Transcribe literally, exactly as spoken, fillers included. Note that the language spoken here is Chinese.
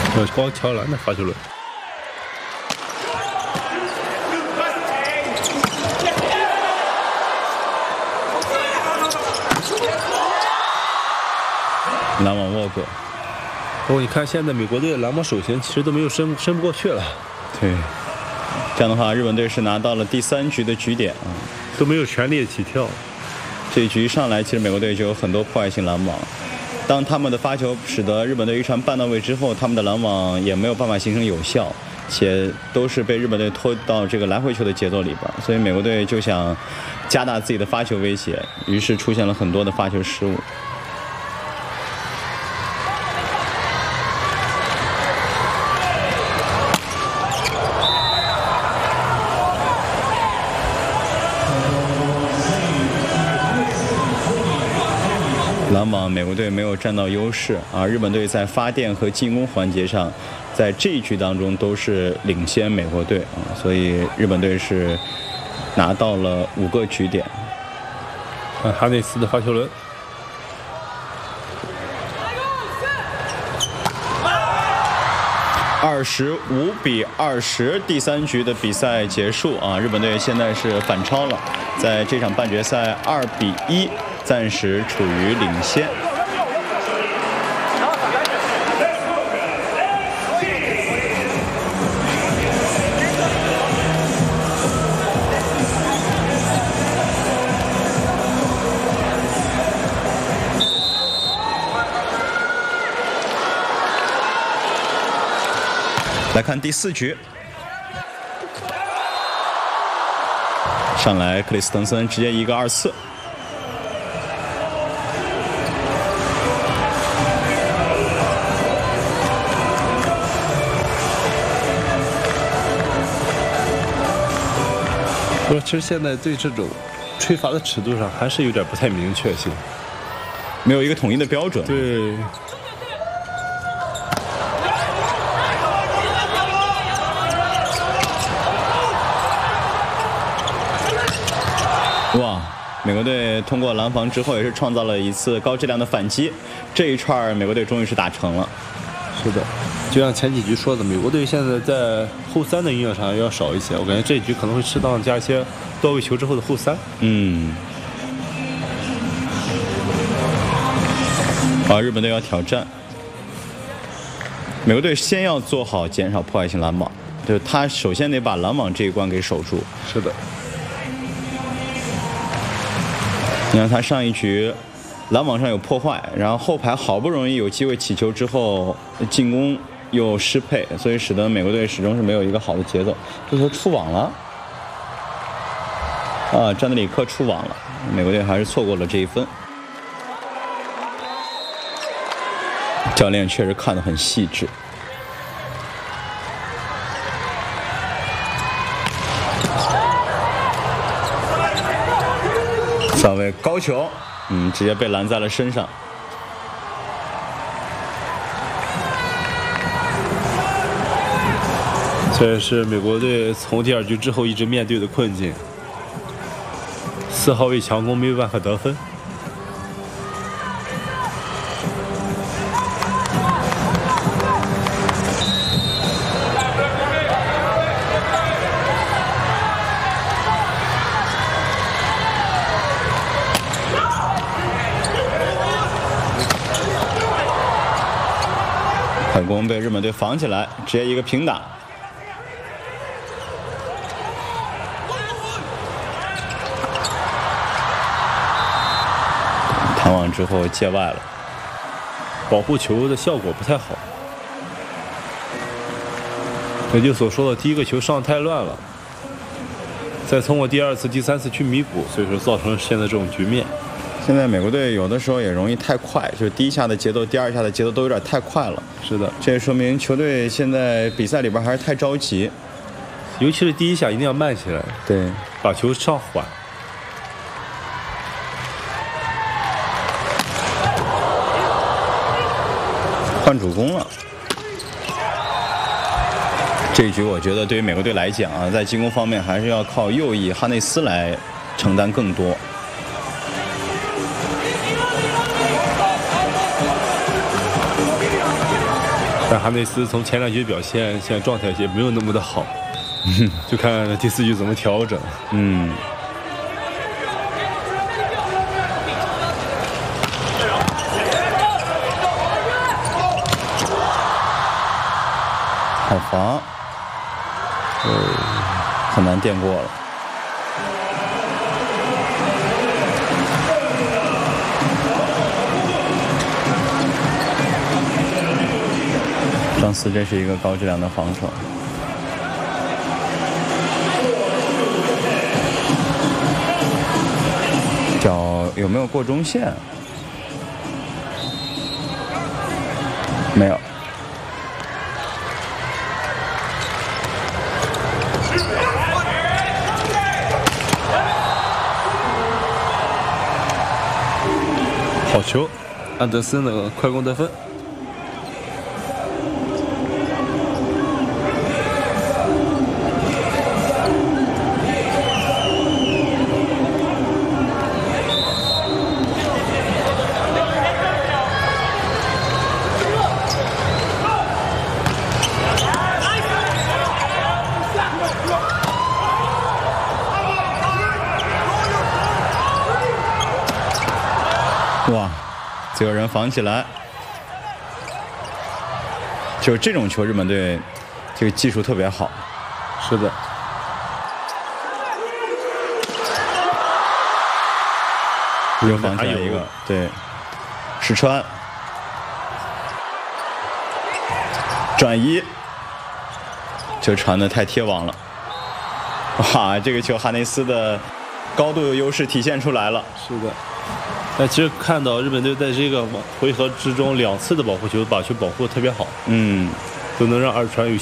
这是高桥兰的发球轮。 篮网沃克。 不过你看，现在美国队的篮网手型其实都没有伸伸不过去了。 对，这样的话，日本队是拿到了第三局的局点啊， 都没有全力起跳。 这一局上来，其实美国队就有很多破坏性篮网。当他们的发球使得日本队一传半到位之后，他们的篮网也没有办法形成有效，且都是被日本队拖到这个来回球的节奏里边，所以美国队就想加大自己的发球威胁，于是出现了很多的发球失误。篮网美国队没有占到优势啊，日本队在发电和进攻环节上，在这一局当中都是领先美国队啊，所以日本队是拿到了五个局点。 看哈内斯的发球轮， 二十五比二十，第三局的比赛结束啊，日本队现在是反超了，在这场半决赛二比一。暂时处于领先。来看第四局，上来克里斯滕森直接一个二次。 不是，其实现在对这种吹罚的尺度上还是有点不太明确性， 没有一个统一的标准。 对。 哇，美国队通过拦防之后，也是创造了一次高质量的反击。这一串美国队终于是打成了。 是的。就像前几局说的，美国队现在在后三的运用上要少一些，我感觉这一局可能会适当加一些到位球之后的后三。 嗯。好，日本队要挑战。美国队先要做好减少破坏性拦网，就是他首先得把拦网这一关给守住。 是的。 你看他上一局拦网上有破坏，然后后排好不容易有机会起球之后进攻又失配，所以使得美国队始终是没有一个好的节奏。这球出网了，啊，詹德里克出网了，美国队还是错过了这一分。教练确实看得很细致。萨维高球，嗯，直接被拦在了身上。 这是美国队从第二局之后一直面对的困境，四号位强攻没有办法得分。 快攻被日本队防起来，直接一个平打。弹网之后界外了， 保护球的效果不太好。也就所说的，第一个球上太乱了，再通过第二次、第三次去弥补，所以说造成现在这种局面。 现在美国队有的时候也容易太快，就是第一下的节奏、第二下的节奏都有点太快了。 是的， 这也说明球队现在比赛里边还是太着急， 尤其是第一下一定要慢起来， 对， 把球上缓。 换主攻了。这一局我觉得对于美国队来讲啊，在进攻方面还是要靠右翼哈内斯来承担更多。 但哈内斯从前两局表现，现在状态也没有那么的好，就看第四局怎么调整。 嗯。好防，呃，很难垫过了。张思，这是一个高质量的防守。脚有没有过中线？没有。 好球，安德森的快攻得分。 哇，自由人防起来，就这种球，日本队这个技术特别好。 是的， 又防起来一个，对，石川转移，球传的太贴网了。哇，这个球哈内斯的高度优势体现出来了。 是的。但其实看到日本队在这个回合之中两次的保护球，把球保护的特别好， 嗯， 都能让二传有